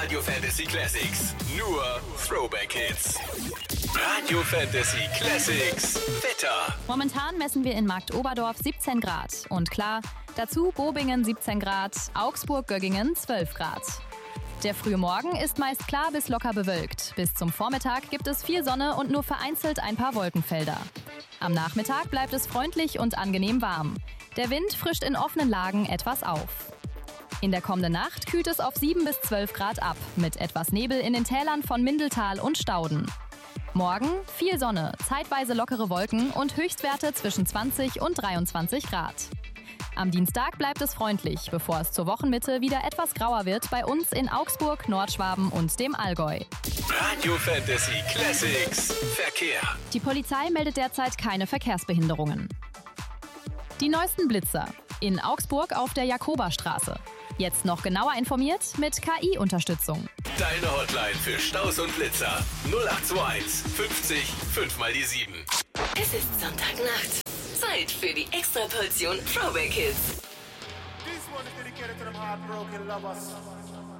Radio Fantasy Classics. Nur Throwback Hits. Radio Fantasy Classics. Wetter. Momentan messen wir in Marktoberdorf 17 Grad. Und klar, dazu Bobingen 17 Grad, Augsburg-Göggingen 12 Grad. Der frühe Morgen ist meist klar bis locker bewölkt. Bis zum Vormittag gibt es viel Sonne und nur vereinzelt ein paar Wolkenfelder. Am Nachmittag bleibt es freundlich und angenehm warm. Der Wind frischt in offenen Lagen etwas auf. In der kommenden Nacht kühlt es auf 7 bis 12 Grad ab, mit etwas Nebel in den Tälern von Mindeltal und Stauden. Morgen viel Sonne, zeitweise lockere Wolken und Höchstwerte zwischen 20 und 23 Grad. Am Dienstag bleibt es freundlich, bevor es zur Wochenmitte wieder etwas grauer wird bei uns in Augsburg, Nordschwaben und dem Allgäu. Radio Fantasy Classics. Verkehr. Die Polizei meldet derzeit keine Verkehrsbehinderungen. Die neuesten Blitzer. In Augsburg auf der Jakoberstraße. Jetzt noch genauer informiert mit KI-Unterstützung. Deine Hotline für Staus und Blitzer. 0821 50 5 mal die 7. Es ist Sonntagnacht. Zeit für die Extraportion Throwback Hits. This one is dedicated to them heartbroken lovers.